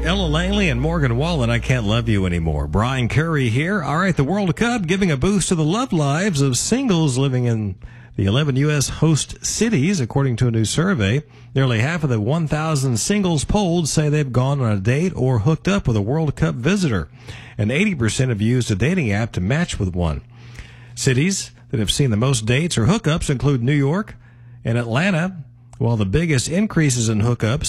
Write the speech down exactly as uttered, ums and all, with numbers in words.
Ella Langley and Morgan Wallen, I Can't Love You Anymore. Brian Curry here. All right, the World Cup giving a boost to the love lives of singles living in the eleven U S host cities, according to a new survey. Nearly half of the one thousand singles polled say they've gone on a date or hooked up with a World Cup visitor, and eighty percent have used a dating app to match with one. Cities that have seen the most dates or hookups include New York and Atlanta, while the biggest increases in hookups